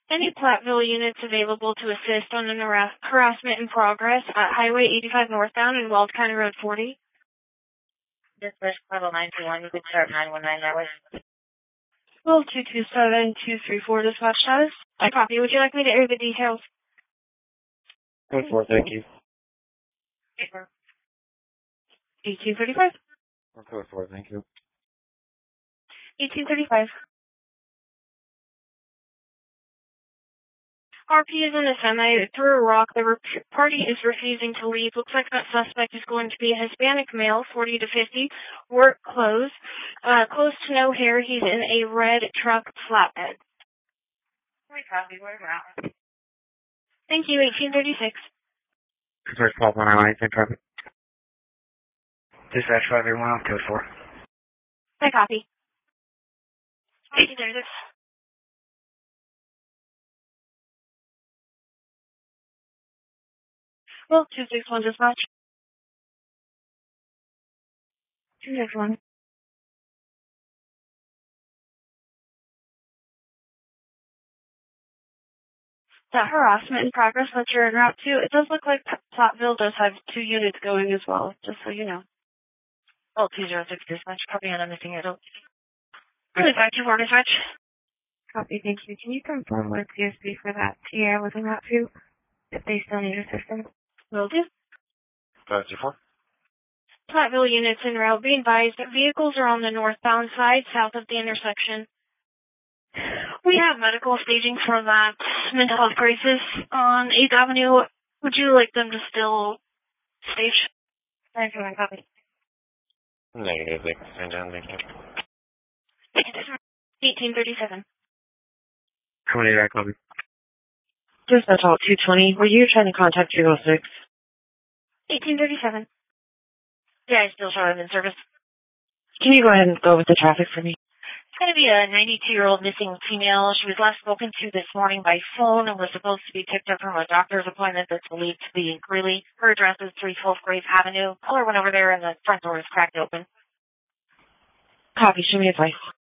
Any Platteville units available to assist on an harassment in progress at Highway 85 northbound and Weld County Road 40? Dispatch level 921, you could start 919 that way. Well, 227-234 dispatch status. I copy. Would you like me to air the details? Code 4, thank you. 1835. Code 4, thank you. 1835. RP is in a semi through a rock. The party is refusing to leave. Looks like that suspect is going to be a Hispanic male, 40 to 50, work clothes, close to no hair. He's in a red truck flatbed. We copy. Where's that? Thank you. 1836. Dispatch 12-191, traffic. Dispatch 581, code 4. I copy. 1836. Well, 261 dispatch. 261. That harassment in progress that you're en route to, it does look like Platteville does have 2 units going as well, just so you know. Oh, 206 dispatch, copy on anything adult. Really, 524 dispatch. Copy, thank you. Can you confirm with CSB for that TA was en route to, if they still need assistance? Will do. 524. Platteville units en route. Be advised that vehicles are on the northbound side, south of the intersection. We have medical staging for that mental health crisis on 8th Avenue. Would you like them to still stage? Thank you, my copy. Negative, they can stand down, thank you. 1837. 20, I copy. Dispatch all 220. Were you trying to contact 206? 1837. Yeah, I still show him in service. Can you go ahead and go with the traffic for me? It's going to be a 92-year-old missing female. She was last spoken to this morning by phone and was supposed to be picked up from a doctor's appointment that's believed to be in Greeley. Her address is 312 Grave Avenue. Caller went over there and the front door is cracked open. Copy. Show me advice.